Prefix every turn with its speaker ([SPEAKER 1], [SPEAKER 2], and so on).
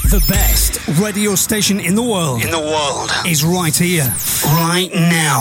[SPEAKER 1] The best radio station in the world. Is right here, right now.